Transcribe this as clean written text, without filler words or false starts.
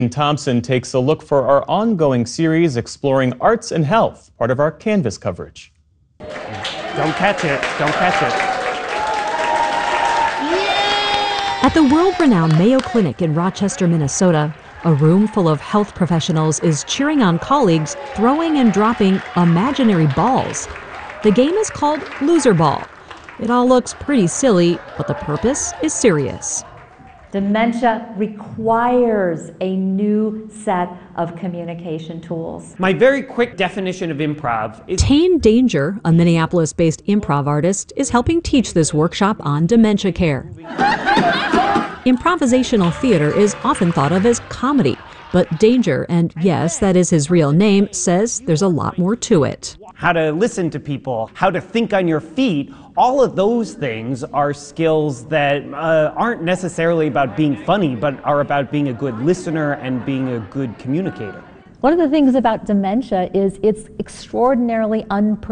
Thompson takes a look for our ongoing series exploring arts and health, part of our Canvas coverage. Don't catch it. Don't catch it. At the world-renowned Mayo Clinic in Rochester, Minnesota, a room full of health professionals is cheering on colleagues throwing and dropping imaginary balls. The game is called Loser Ball. It all looks pretty silly, but the purpose is serious. Dementia requires a new set of communication tools. My very quick definition of improv is... Tane Danger, a Minneapolis-based improv artist, is helping teach this workshop on dementia care. Improvisational theater is often thought of as comedy, but Danger, and yes, that is his real name, says there's a lot more to it. How to listen to people, how to think on your feet, all of those things are skills that aren't necessarily about being funny, but are about being a good listener and being a good communicator. One of the things about dementia is it's extraordinarily unpredictable.